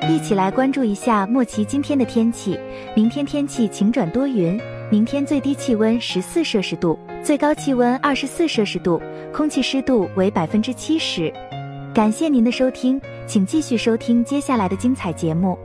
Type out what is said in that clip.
一起来关注一下莫奇今天的天气。明天天气晴转多云，明天最低气温14摄氏度，最高气温24摄氏度，空气湿度为70%。感谢您的收听，请继续收听接下来的精彩节目。